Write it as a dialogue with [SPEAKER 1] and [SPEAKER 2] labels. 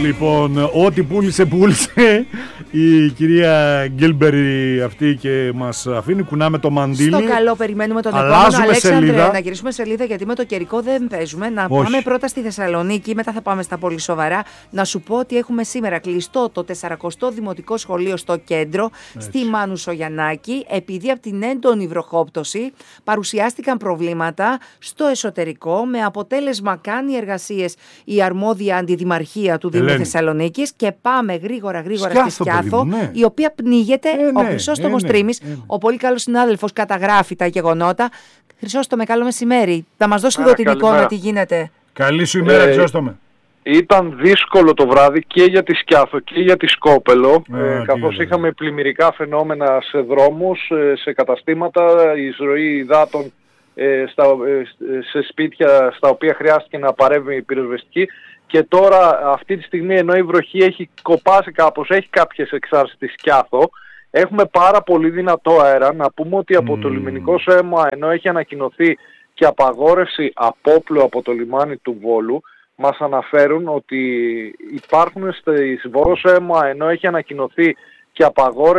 [SPEAKER 1] Λοιπόν, ό,τι πούλησε η κυρία Γκίλμπερι αυτή και μας αφήνει, κουνάμε το μαντίλι.
[SPEAKER 2] Στο καλό, περιμένουμε τον επόμενο. Αλέξανδρε, να γυρίσουμε σελίδα, γιατί με το καιρικό δεν παίζουμε. Να πάμε πρώτα στη Θεσσαλονίκη, μετά θα πάμε στα πολύ σοβαρά. Να σου πω ότι έχουμε σήμερα κλειστό το 40ο Δημοτικό Σχολείο στο κέντρο, στη Μάνου Σογιαννάκη, επειδή από την έντονη βροχόπτωση παρουσιάστηκαν προβλήματα στο εσωτερικό, με αποτέλεσμα κάνει εργασίες η αρμόδια αντιδημαρχία του Δήμου Θεσσαλονίκης, και πάμε γρήγορα στη Σκιάθο, η οποία πνίγεται. Ο Χρυσόστομος Τρίμης, ο πολύ καλός συνάδελφος, καταγράφει τα γεγονότα. Χρυσόστομε, καλό μεσημέρι. Θα μας δώσει λίγο την εικόνα τι γίνεται.
[SPEAKER 1] Καλή σου ημέρα, Χρυσόστομε.
[SPEAKER 3] Ήταν δύσκολο το βράδυ και για τη Σκιάθο και για τη Σκόπελο, καθώς είχαμε πλημμυρικά φαινόμενα σε δρόμους, σε καταστήματα, εισρωή υδάτων σε σπίτια στα οποία χρειάστηκε να παρέμβει η πυροσβεστική. Και τώρα αυτή τη στιγμή, ενώ η βροχή έχει κοπάσει κάπως, έχει κάποιες εξάρσεις στη Σκιάθο, έχουμε πάρα πολύ δυνατό αέρα. Να πούμε ότι από το λιμενικό ΣΕΜΑ, ενώ έχει ανακοινωθεί και απαγόρευση απόπλου από το λιμάνι του Βόλου, μας αναφέρουν ότι υπάρχουν στις Βόρειο ΣΕΜΑ, ενώ έχει ανακοινωθεί και απαγόρευση